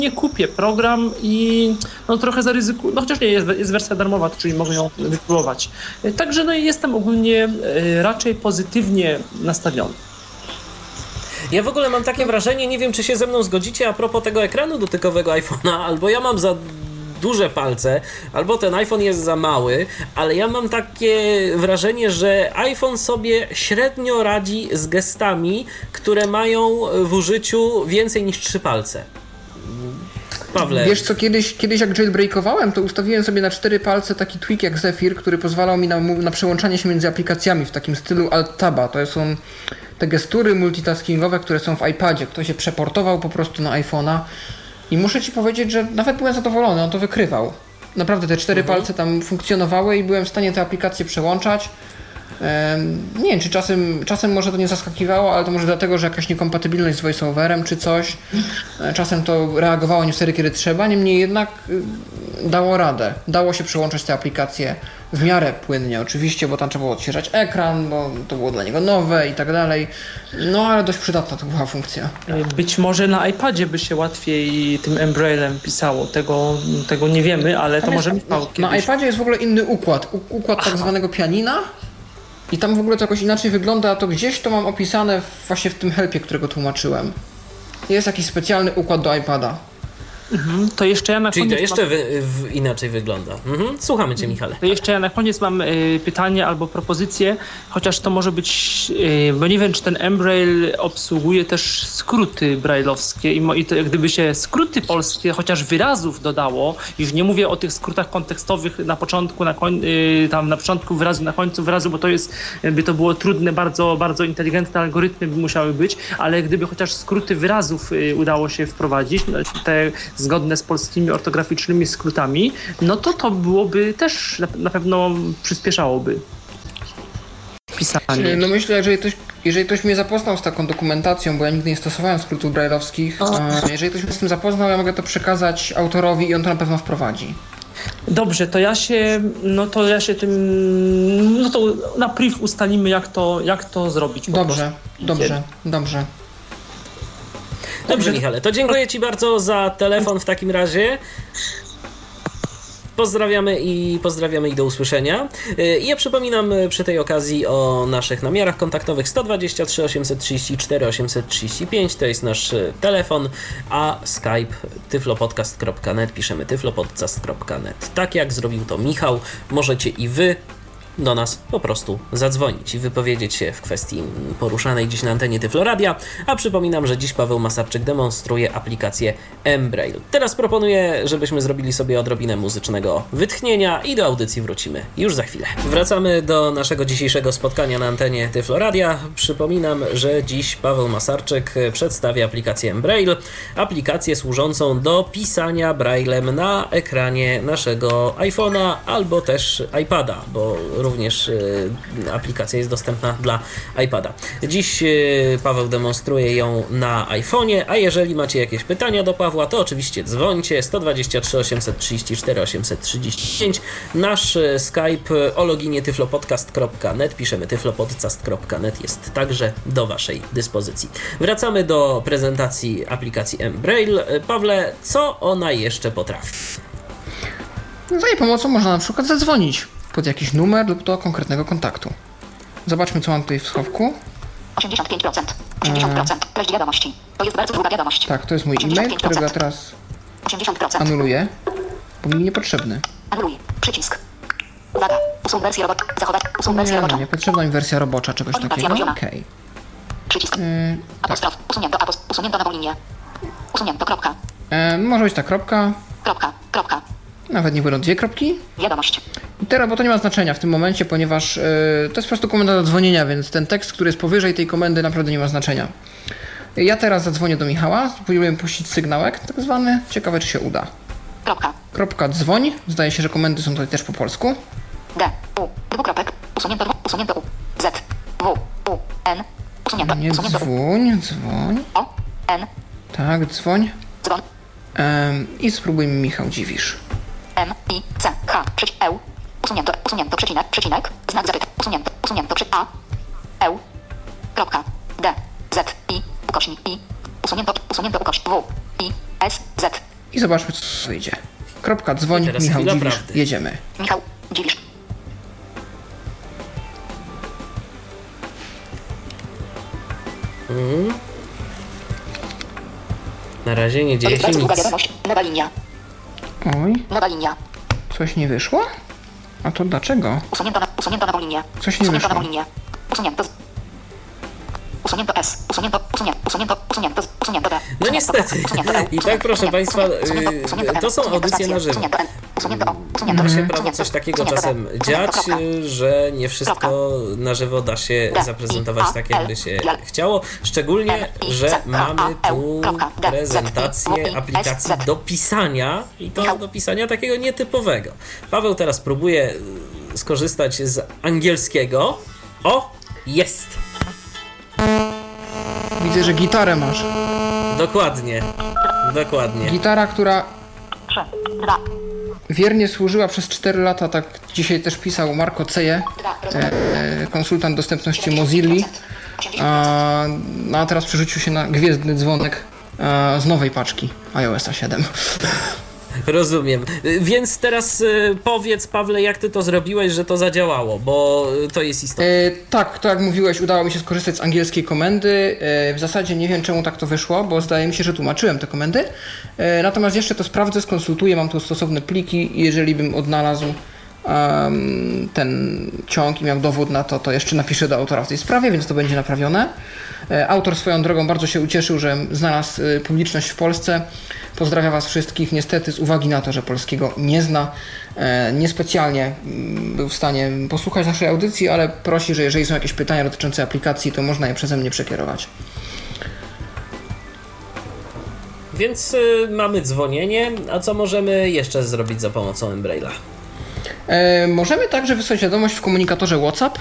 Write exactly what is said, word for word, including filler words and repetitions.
nie kupię program i no trochę zaryzykuję, no chociaż nie, jest, jest wersja darmowa, czyli mogę ją wypróbować. Także no jestem ogólnie raczej pozytywnie nastawiony. Ja w ogóle mam takie wrażenie, nie wiem czy się ze mną zgodzicie a propos tego ekranu dotykowego iPhone'a, albo ja mam za duże palce, albo ten iPhone jest za mały, ale ja mam takie wrażenie, że iPhone sobie średnio radzi z gestami, które mają w użyciu więcej niż trzy palce. Pawle. Wiesz co, kiedyś, kiedyś jak jailbreakowałem, to ustawiłem sobie na cztery palce taki tweak jak Zephyr, który pozwalał mi na, na przełączanie się między aplikacjami w takim stylu Alt-Taba. To są te gestury multitaskingowe, które są w iPadzie. Ktoś się przeportował po prostu na iPhone'a i muszę ci powiedzieć, że nawet byłem zadowolony, on to wykrywał. Naprawdę te cztery mhm. palce tam funkcjonowały i byłem w stanie te aplikacje przełączać. Nie wiem, czy czasem, czasem może to nie zaskakiwało, ale to może dlatego, że jakaś niekompatybilność z voiceoverem czy coś. Czasem to reagowało nie wtedy, kiedy trzeba, niemniej jednak dało radę. Dało się przełączać te aplikacje w miarę płynnie oczywiście, bo tam trzeba było odświeżać ekran, bo to było dla niego nowe i tak dalej. No ale dość przydatna to była funkcja. Być może na iPadzie by się łatwiej tym Embrailem pisało. Tego, tego nie wiemy, ale tam to może Michał kiedyś. Na iPadzie jest w ogóle inny układ. Układ Aha. tak zwanego pianina. I tam w ogóle to jakoś inaczej wygląda, a to gdzieś to mam opisane właśnie w tym helpie, którego tłumaczyłem. Jest jakiś specjalny układ do iPada. Mhm, to jeszcze ja na Czyli koniec to jeszcze mam... wy, w, inaczej wygląda. Mhm, słuchamy cię, Michale. To jeszcze ja na koniec mam y, pytanie albo propozycję, chociaż to może być, y, bo nie wiem, czy ten Embrail obsługuje też skróty braille'owskie i, mo, i to, gdyby się skróty polskie, chociaż wyrazów dodało, już nie mówię o tych skrótach kontekstowych na początku, na, koń, y, tam na początku wyrazu, na końcu wyrazu, bo to jest, by to było trudne, bardzo, bardzo inteligentne algorytmy by musiały być, ale gdyby chociaż skróty wyrazów y, udało się wprowadzić, te zgodne z polskimi ortograficznymi skrótami, no to to byłoby też na, na pewno przyspieszałoby pisanie. No myślę, że jeżeli ktoś, jeżeli ktoś mnie zapoznał z taką dokumentacją, bo ja nigdy nie stosowałem skrótów braille'owskich, jeżeli ktoś mnie z tym zapoznał, ja mogę to przekazać autorowi i on to na pewno wprowadzi. Dobrze, to ja się, no to ja się tym, no to na priv ustalimy, jak to, jak to zrobić. Dobrze, dobrze, dobrze. Dobrze, Michale, to dziękuję ci bardzo za telefon w takim razie. Pozdrawiamy i pozdrawiamy i do usłyszenia. I ja przypominam przy tej okazji o naszych namiarach kontaktowych sto dwadzieścia trzy osiemset trzydzieści cztery osiemset trzydzieści pięć, to jest nasz telefon, a Skype tyflopodcast kropka net, piszemy tyflopodcast kropka net. Tak jak zrobił to Michał, możecie i wy do nas po prostu zadzwonić i wypowiedzieć się w kwestii poruszanej dziś na antenie Tyfloradia, a przypominam, że dziś Paweł Masarczyk demonstruje aplikację Embrail. Teraz proponuję, żebyśmy zrobili sobie odrobinę muzycznego wytchnienia i do audycji wrócimy już za chwilę. Wracamy do naszego dzisiejszego spotkania na antenie Tyfloradia. Przypominam, że dziś Paweł Masarczyk przedstawia aplikację Embrail, aplikację służącą do pisania braillem na ekranie naszego iPhone'a albo też iPada, bo również y, aplikacja jest dostępna dla iPada. Dziś y, Paweł demonstruje ją na iPhone'ie, a jeżeli macie jakieś pytania do Pawła, to oczywiście dzwońcie sto dwadzieścia trzy osiemset trzydzieści cztery osiemset trzydzieści pięć. Nasz y, Skype o loginie tyflopodcast kropka net, piszemy tyflopodcast kropka net, jest także do waszej dyspozycji. Wracamy do prezentacji aplikacji Embrail. Pawle, co ona jeszcze potrafi? Za jej pomocą można na przykład zadzwonić pod jakiś numer lub do konkretnego kontaktu. Zobaczmy, co mam tutaj w schowku. osiemdziesiąt pięć procent. osiemdziesiąt procent. Treść wiadomości. To jest bardzo długa wiadomość. Tak, to jest mój e-mail, którego ja teraz osiemdziesiąt procent. anuluję, bo mi niepotrzebny. Anuluj. Przycisk. Uwaga. Usuń wersję robocza. Zachować. Usuń wersję Nie, roboczą. nie potrzebna mi wersja robocza, czegoś Orientacja takiego. robiona. Okej. Przycisk. Yy, Apostrof. Usunięto. Apos. Usunięto nową linię. Usunięto. Kropka. Yy, może być ta kropka. Kropka. Kropka. Nawet nie będą dwie kropki. Wiadomość. I teraz, bo to nie ma znaczenia w tym momencie, ponieważ yy, to jest po prostu komenda do dzwonienia, więc ten tekst, który jest powyżej tej komendy, naprawdę nie ma znaczenia. Ja teraz zadzwonię do Michała, spróbuję puścić sygnałek, tak zwany. Ciekawe, czy się uda. Kropka. Kropka dzwoń. Zdaje się, że komendy są tutaj też po polsku. D. U. Dwukropek. Usunięto. W. Usunięto. U. Z. W. U. N. Usunięto. Nie Usunięto. U. dzwoń, dzwoń. O. N. Tak, dzwoń. Dzwon. Um, I spróbujmy Michał Dziwisz. M. I. C. H. Przycisk. E. Usunięto. Usunięto. Przecinek. Przecinek. Znak zapytania. Usunięto. Usunięto. Przy A. E. Kropka. D. Z. I. Ukośnik. I. Usunięto. Usunięto. Ukośnik. W. I. S. Z. i zobaczmy, co wyjdzie. Kropka, dzwoń, teraz Michał chwila Dziwisz, prawdy. jedziemy. Michał Dziwisz. Mhm. Na razie nie dzieje się Bardzo długa nic. wiadomość. Nowa linia. Oj, Nowa linia. coś nie wyszło? A to dlaczego? Usunięto, na, usunięto nową linię. Coś nie usunięto wyszło. nową linię. Usunięto. z- Usunięto S. Usunięto, usunięto, usunięto, usunięto, z- usunięto D. No Usunięto niestety. D, usunięto E, I tak, proszę usunięto, Państwa, usunięto, yy, usunięto M, to są usunięto audycje stację, na żywo. Usunięto N, usunięto O, usunięto Może D, się prawo usunięto, coś takiego usunięto czasem D, dziać, usunięto kropka. yy, że nie wszystko na żywo da się D, zaprezentować I, tak, A, jakby L, się L. chciało. Szczególnie, M, I, że C, K, mamy A, tu L, kropka, D, Z, I, prezentację O, I, aplikacji S, Z. do pisania i to Michał. do pisania takiego nietypowego. Paweł teraz próbuje yy, skorzystać z angielskiego. O, jest! Widzę, że gitarę masz. Dokładnie. Dokładnie. Gitara, która trzy, dwa, wiernie służyła przez cztery lata, tak dzisiaj też pisał Marco Ceje, dwa, rozumiem. e, konsultant dostępności Mozilli, a, no a teraz przerzucił się na gwiezdny dzwonek e, z nowej paczki iOS siedem. Rozumiem. Y, Więc teraz y, powiedz, Pawle, jak ty to zrobiłeś, że to zadziałało, bo y, to jest istotne. E, tak, to jak mówiłeś, udało mi się skorzystać z angielskiej komendy. E, w zasadzie nie wiem, czemu tak to wyszło, bo zdaje mi się, że tłumaczyłem te komendy. E, natomiast jeszcze to sprawdzę, skonsultuję, mam tu stosowne pliki i jeżeli bym odnalazł em, ten ciąg i miał dowód na to, to jeszcze napiszę do autora w tej sprawie, więc to będzie naprawione. E, autor swoją drogą bardzo się ucieszył, że znalazł e, publiczność w Polsce. Pozdrawiam Was wszystkich. Niestety z uwagi na to, że polskiego nie zna, e, niespecjalnie mm, był w stanie posłuchać naszej audycji, ale prosi, że jeżeli są jakieś pytania dotyczące aplikacji, to można je przeze mnie przekierować. Więc y, mamy dzwonienie, a co możemy jeszcze zrobić za pomocą Embraila? E, możemy także wysłać wiadomość w komunikatorze WhatsApp.